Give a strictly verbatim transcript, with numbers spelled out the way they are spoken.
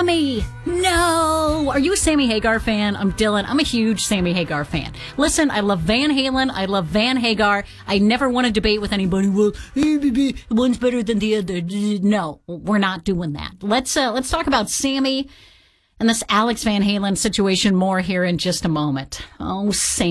Sammy. No. Are you a Sammy Hagar fan? I'm Dylan. I'm a huge Sammy Hagar fan. Listen, I love Van Halen. I love Van Hagar. I never want to debate with anybody. Well, one's better than the other. No, we're not doing that. Let's uh, let's talk about Sammy and this Alex Van Halen situation more here in just a moment. Oh, Sammy.